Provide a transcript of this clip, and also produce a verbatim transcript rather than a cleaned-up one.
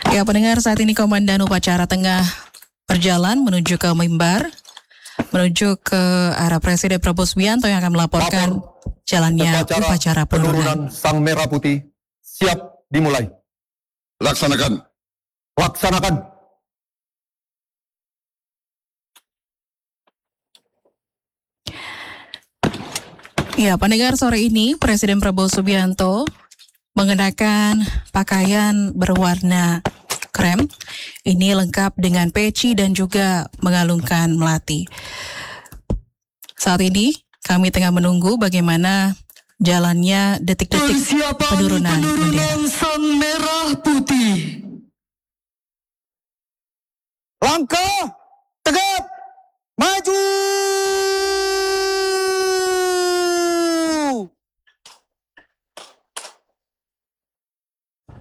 Ya, pendengar, saat ini Komandan Upacara tengah berjalan menuju ke mimbar, menuju ke arah Presiden Prabowo Subianto yang akan melaporkan Lapor. jalannya Upacara upacara penurunan. penurunan Sang Merah Putih siap dimulai. Laksanakan. Laksanakan. Ya, pendengar, sore ini Presiden Prabowo Subianto mengenakan pakaian berwarna krem. Ini lengkap dengan peci dan juga mengalungkan melati. Saat ini kami tengah menunggu bagaimana jalannya detik-detik penurunan bendera. Sang Merah Putih. Langkah